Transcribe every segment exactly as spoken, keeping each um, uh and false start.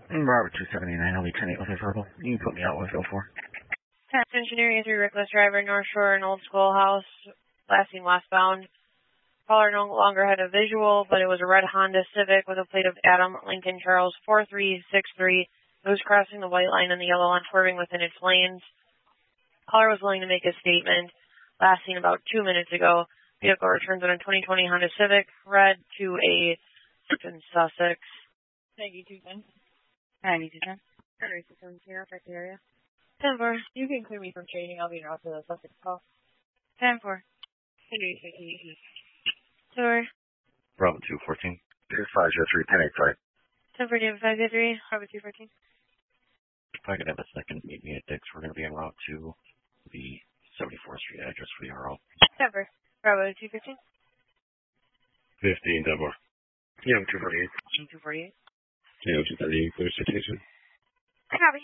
Robert two seventy-nine, I'll be ten eight with a verbal. You can put me out with oh four. Task engineering three reckless driver, North Shore, an old schoolhouse, last seen westbound. Caller no longer had a visual, but it was a red Honda Civic with a plate of Adam Lincoln Charles four three six three. It was crossing the white line and the yellow line, swerving within its lanes. Caller was willing to make a statement. Last seen about two minutes ago. Vehicle returns on a twenty twenty Honda Civic, red to a in Sussex. ninety-two ten. ninety-two ten. Henry Systems here, affect area. ten four. You can clear me from changing. I'll be out to the Sussex call. ten four. Henry Systems. Tour. Bravo two fourteen. two five zero three, ten eight five. ten four, David five zero three, Bravo two fourteen. If I could have a second, meet me at Dick's. We're going to be en route to the seventy-fourth Street address for the R O. ten four. Bravo two fifteen. fifteen, ten four. Yeah, two forty-eight. two forty-eight. Yeah, two thirty-eight, clear citation. Copy.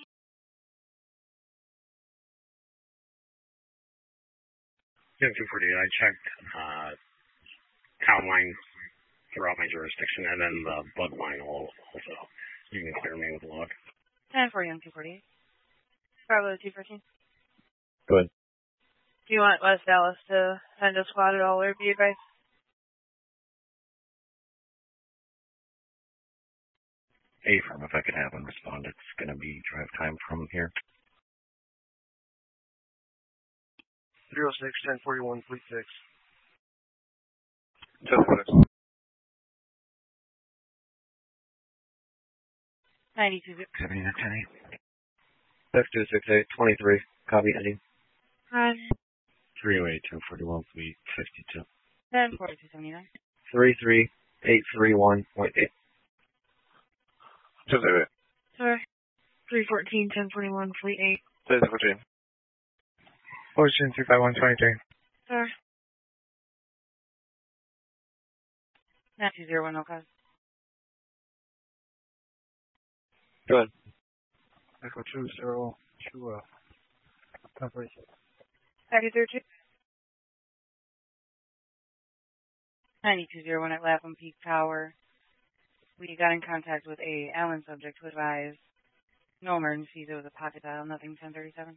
Yeah, two forty-eight. I checked uh, town lines throughout my jurisdiction, and then the bug line also. You can clear me with a log. ten four, Young two forty-eight. Bravo two fourteen. Good. Do you want West Dallas to send a squad at all, or be advised? A firm, if I could have one respond, it's going to be drive time from here. three oh six, ten forty-one, fleet six. ninety-two. seventy-nine, ten eight. F two six eight, twenty-three. Copy, ending. Run. three oh eight, two forty-one, fleet fifty-two. ten four, two seventy-nine. three three eight three one point eight. Sorry. three fourteen, ten forty-one, fleet eight. fourteen. Ocean two five one, twenty-three. Sorry. nine two zero one, no cause. Go ahead. Echo two zero two, uh, confirmation. Package zero two. ninety-two zero one at Lapham Peak Tower. We got in contact with a Allen subject who advised no emergencies. It was a pocket dial, nothing ten thirty-seven.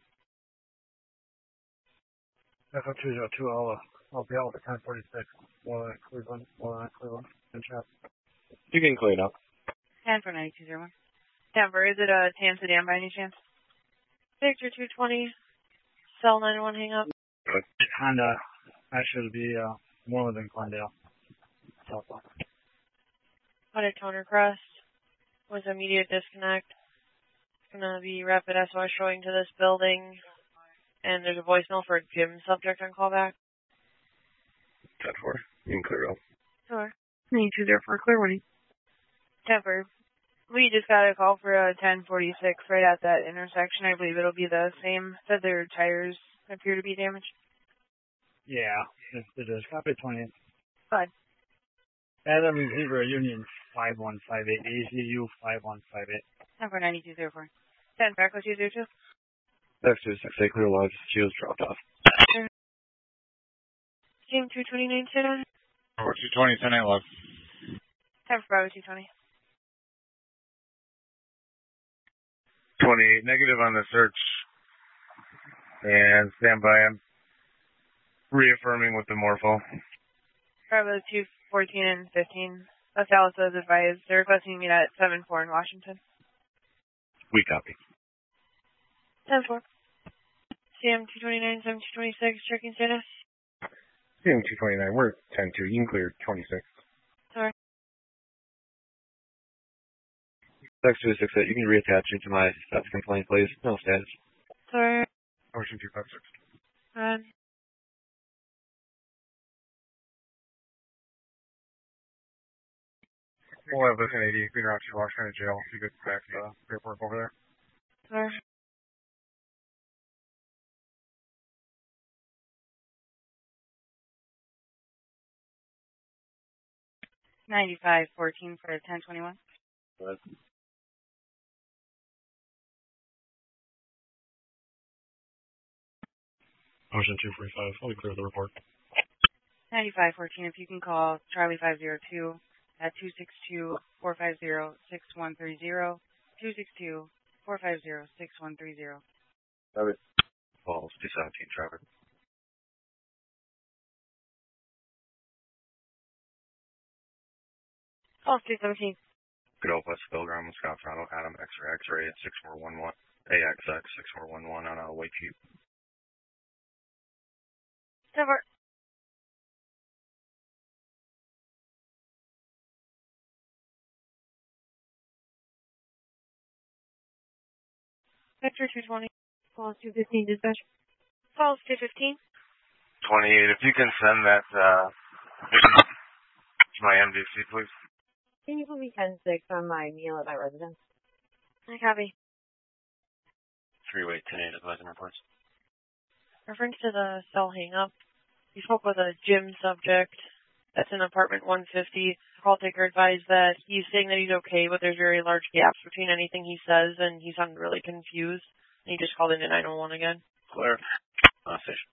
Echo two zero two, I'll, uh, I'll be out with the ten forty-six. One on Cleveland, one on Cleveland, and traffic. You can clear it up. ten for ninety-two zero one. Denver, is it a Tam Sedan by any chance? Victor two twenty, cell nine one hang up. Honda, actually, be, uh, more than Glendale. Southbound. What a toner crust was immediate disconnect. It's gonna be rapid S O S showing to this building, and there's a voicemail for a gym subject on callback. ten four. You can clear up. Sure. ninety-two zero four, clear warning. Denver, we just got a call for a ten forty-six right at that intersection. I believe it'll be the same. Said their tires appear to be damaged. Yeah, it, it is. Copy twenty. Fine. Adam Zebra Union five one five eight, A Z U five one five eight. Number ninety-two zero four. ten, Echo two zero two. F two six eight, clear lodge. She was dropped off. Team two twenty-nine, sit on. Over two twenty, ten eight left. ten for Bravo two twenty. twenty-eight, negative on the search. And stand by. I'm reaffirming with the Morpho. Bravo two fourteen and fifteen. West Dallas was advised. They're requesting me at seven four in Washington. We copy. ten four. C M two twenty-nine, seven two twenty-six, checking status. C M two twenty-nine, we're ten two. You can clear twenty-six. Sorry. X two six eight, you can reattach me to my status complaint, please. No status. Sorry. Ocean two five six. Run. We'll have this in eighty, Green Rock, Washington jail. You could back the paperwork over there. Sorry. ninety-five fourteen for ten twenty-one. Good. Ocean two forty-five, fully clear the report. ninety-five fourteen, if you can call Charlie five zero two at two six two, four five zero, six one three zero. two six two, four five zero, six one three zero. Copy. Falls, two seventeen, Trevor. Falls, two seventeen. Good old West Pilgrim, Wisconsin Auto, Adam, X-ray, X-ray at six four one one, A X X six four one one on a Wakeview. Trevor. Vector two twenty. Falls, two fifteen, dispatch. Falls, two fifteen. twenty-eight, if you can send that, uh, to my M D C, please. Can you put me ten six on my meal at my residence? I copy. three eight ten eight, advising reports. Reference to the cell hang-up, you spoke with a gym subject that's in apartment one fifty. Call taker advised that he's saying that he's okay, but there's very large gaps between anything he says, and he sounded really confused. And he just called into nine one one again. Clear. Uh, station.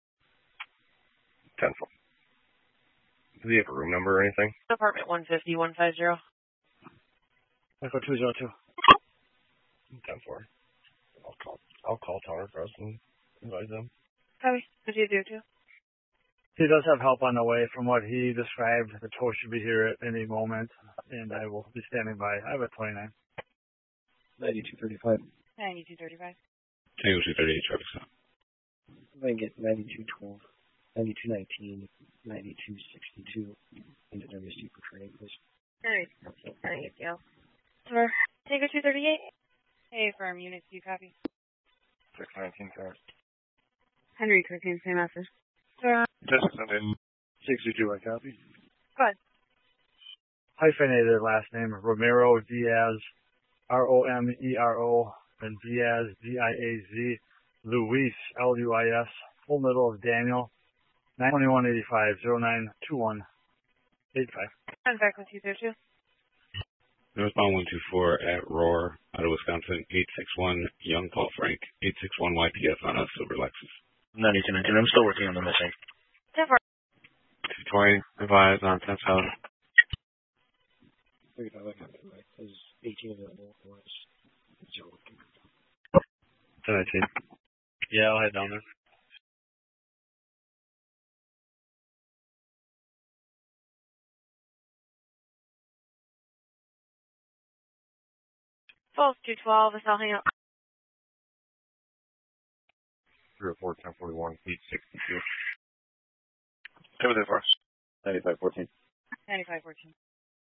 ten four. Do you have a room number or anything? Apartment one fifty, one fifty. Echo two zero two. ten four. I'll call, I'll call Tower Cross and advise them. Copy. What do you do, too? He does have help on the way from what he described. The tow should be here at any moment, and I will be standing by. I have a twenty-nine. ninety-two thirty-five. ninety-two thirty-five. Tango two thirty-eight, traffic stop. I get ninety-two twelve, ninety-two nineteen, ninety-two sixty-two into W C for training, please. Alright. Thank you. Trevor. Tango two thirty-eight. Hey, firm unit, do you copy? six nineteen, Tower. Henry, Cocaine, same message. Trevor. Just send in. sixty-two, I copy. Go ahead. Hyphenated last name, Romero Diaz, R O M E R O, and Diaz, D I A Z, Luis, L U I S, full middle of Daniel, nine twenty-one eighty-five, zero nine two one eight five. I'm back with you there, too. Northbound one two four at Roar, out of Wisconsin, eight six one, Young Paul Frank, eight six one Y P F on a silver Lexus. ninety-two nineteen, I'm still working on the missing. Trevor. two twenty, advised on tenth South. thirty-five, I got it right. There's eighteen available, otherwise, zero working. ten nineteen. Yeah, I'll head down there. Falls, two twelve. The cell hang-up. three oh four, ten forty-one, eight sixty-two. Cover there for us. ninety-five fourteen. ninety-five fourteen.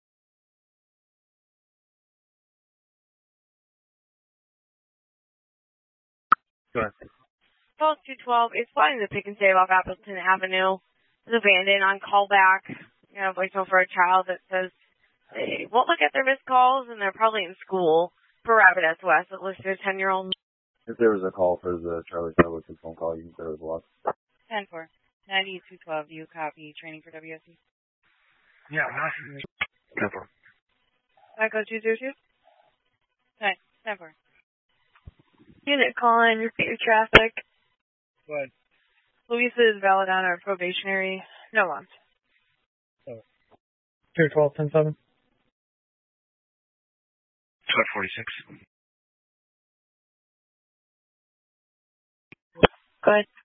Go ahead. Falls, two twelve. It's flying the Pick and Save off Appleton Avenue. It's abandoned on callback. You know, voicemail for a child that says they won't look at their missed calls and they're probably in school. For Rapid S O S, it lists their ten-year-old. If there was a call for the Charlie Charlie phone call, you can say it was a lot. ten four. ninety-two twelve, you copy. Training for W S C. Yeah, ten four. Echo two zero two. ten four. Unit calling, repeat your traffic. Go ahead. Louisa is valid on our probationary. No lunch. two twelve, ten seven. twelve forty-six. Go ahead.